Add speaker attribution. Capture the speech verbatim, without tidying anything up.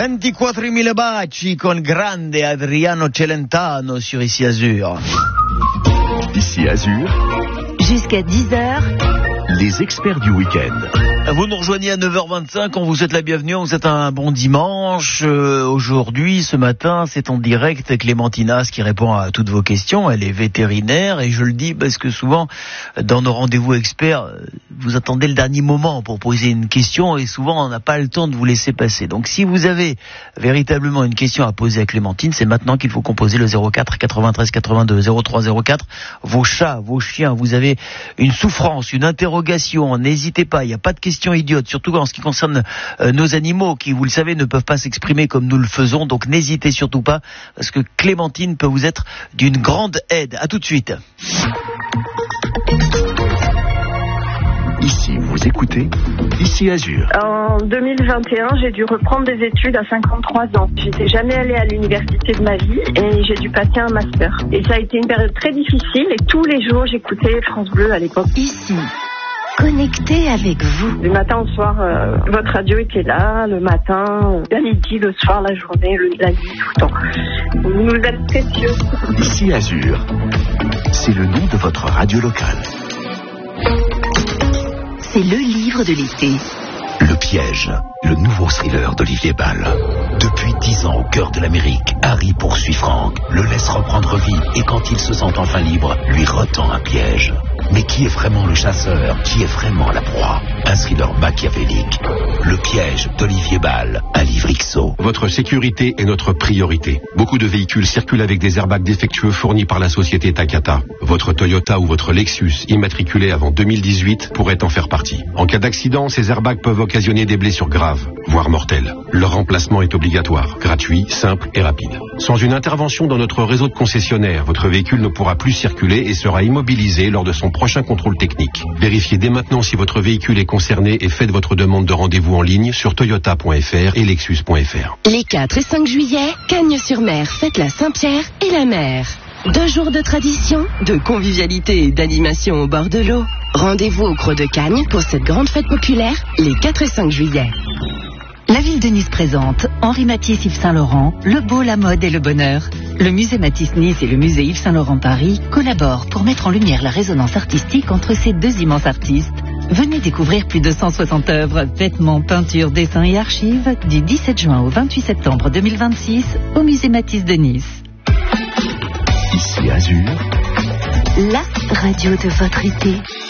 Speaker 1: ventiquattromila baci con grande Adriano Celentano sur Ici Azur.
Speaker 2: Ici Azur.
Speaker 3: Jusqu'à dix heures.
Speaker 2: Les experts du week-end.
Speaker 1: Vous nous rejoignez à neuf heures vingt-cinq, on vous souhaite la bienvenue, on vous souhaite un bon dimanche. Euh, aujourd'hui, ce matin, c'est en direct Clémentinas qui répond à toutes vos questions. Elle est vétérinaire et je le dis parce que souvent, dans nos rendez-vous experts, vous attendez le dernier moment pour poser une question et souvent on n'a pas le temps de vous laisser passer. Donc si vous avez véritablement une question à poser à Clémentine, c'est maintenant qu'il faut composer le zéro quatre quatre-vingt-treize quatre-vingt-deux zéro trois zéro quatre. Vos chats, vos chiens, vous avez une souffrance, une interrogation, n'hésitez pas, il n'y a pas de question idiote, surtout en ce qui concerne euh, nos animaux qui, vous le savez, ne peuvent pas s'exprimer comme nous le faisons, donc n'hésitez surtout pas parce que Clémentine peut vous être d'une grande aide. À tout de suite.
Speaker 2: Ici, vous écoutez Ici Azur.
Speaker 4: En deux mille vingt et un, j'ai dû reprendre des études à cinquante-trois ans. J'étais jamais allée à l'université de ma vie et j'ai dû passer un master. Et ça a été une période très difficile et tous les jours, j'écoutais France Bleu à l'époque.
Speaker 3: Ici, connecté avec vous.
Speaker 4: Du matin au soir, euh, votre radio était là, le matin, la midi, le soir, la journée, le, la nuit, tout le temps. Vous nous êtes précieux.
Speaker 2: Ici Azur, c'est le nom de votre radio locale.
Speaker 3: C'est le livre de l'été.
Speaker 2: Le Piège, le nouveau thriller d'Olivier Ball. Depuis dix ans au cœur de l'Amérique, Harry poursuit Frank, le laisse reprendre vie et quand il se sent enfin libre, lui retend un piège. Mais qui est vraiment le chasseur? Qui est vraiment la proie? Un thriller machiavélique. Le Piège d'Olivier Ball, un livre X O.
Speaker 5: Votre sécurité est notre priorité. Beaucoup de véhicules circulent avec des airbags défectueux fournis par la société Takata. Votre Toyota ou votre Lexus, immatriculé avant deux mille dix-huit, pourrait en faire partie. En cas d'accident, ces airbags peuvent occasionner des blessures graves, voire mortelles. Leur remplacement est obligatoire, gratuit, simple et rapide. Sans une intervention dans notre réseau de concessionnaires, votre véhicule ne pourra plus circuler et sera immobilisé lors de son prochain contrôle technique. Vérifiez dès maintenant si votre véhicule est concerné et faites votre demande de rendez-vous en ligne sur toyota point f r et lexus point f r.
Speaker 3: Les quatre et cinq juillet, Cagnes-sur-Mer fête la Saint-Pierre et la mer. Deux jours de tradition, de convivialité et d'animation au bord de l'eau. Rendez-vous au Creux de Cagnes pour cette grande fête populaire les quatre et cinq juillet.
Speaker 6: La ville de Nice présente Henri Matisse Yves Saint-Laurent, le beau, la mode et le bonheur. Le musée Matisse Nice et le musée Yves Saint-Laurent Paris collaborent pour mettre en lumière la résonance artistique entre ces deux immenses artistes. Venez découvrir plus de cent soixante œuvres, vêtements, peintures, dessins et archives du dix-sept juin au vingt-huit septembre deux mille vingt-six au musée Matisse de Nice.
Speaker 2: Ici Azur.
Speaker 3: La radio de votre été.